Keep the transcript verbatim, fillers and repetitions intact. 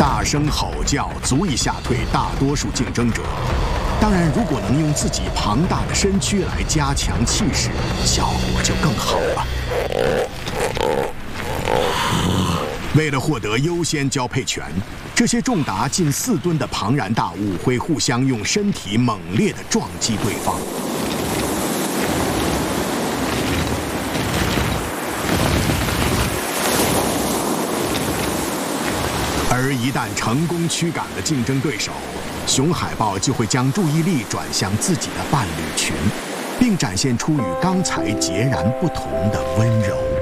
大声吼叫足以吓退大多数竞争者。当然，如果能用自己庞大的身躯来加强气势，效果就更好了。为了获得优先交配权，这些重达近四吨的庞然大物会互相用身体猛烈地撞击对方。而一旦成功驱赶了竞争对手，雄海豹就会将注意力转向自己的伴侣群，并展现出与刚才截然不同的温柔。